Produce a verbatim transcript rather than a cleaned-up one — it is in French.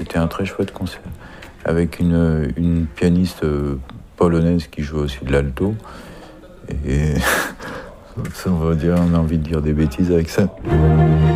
c'était un très chouette concert, avec une, une pianiste polonaise qui joue aussi de l'alto. Et ça, on va dire, on a envie de dire des bêtises avec ça.